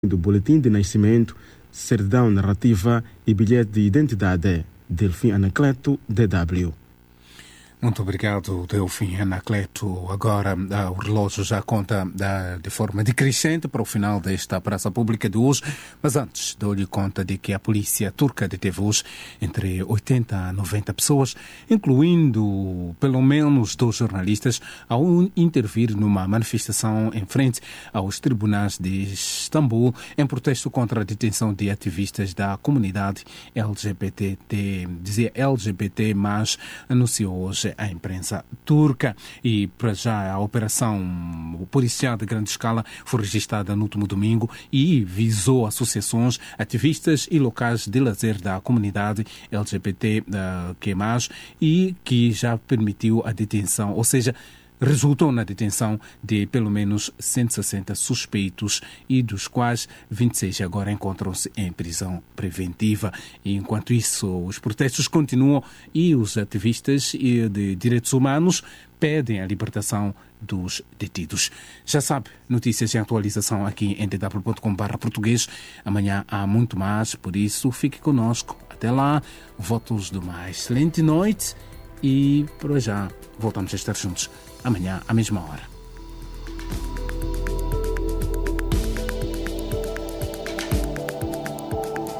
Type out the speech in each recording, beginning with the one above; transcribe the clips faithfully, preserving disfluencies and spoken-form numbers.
do boletim de nascimento, certidão narrativa e bilhete de identidade. Delfim Anacleto, D W. Muito obrigado, Delfim Anacleto. Agora uh, o relógio já conta uh, de forma decrescente para o final desta praça pública de hoje, mas antes dou-lhe conta de que a polícia turca deteve hoje entre oitenta a noventa pessoas, incluindo pelo menos dois jornalistas, ao intervir numa manifestação em frente aos tribunais de Istambul em protesto contra a detenção de ativistas da comunidade L G B T, dizia L G B T, mas anunciou hoje a imprensa turca. E para já a operação policial de grande escala foi registrada no último domingo e visou associações, ativistas e locais de lazer da comunidade L G B T uh, que mais, e que já permitiu a detenção, ou seja, resultou na detenção de pelo menos cento e sessenta suspeitos, e dos quais vinte e seis agora encontram-se em prisão preventiva. E enquanto isso, os protestos continuam e os ativistas de direitos humanos pedem a libertação dos detidos. Já sabe, notícias e atualização aqui em d w ponto com barra português. Amanhã há muito mais, por isso fique conosco. Até lá, votos de uma excelente noite e, por já, voltamos a estar juntos amanhã, à mesma hora.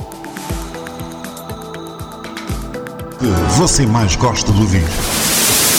Você mais gosta de ouvir?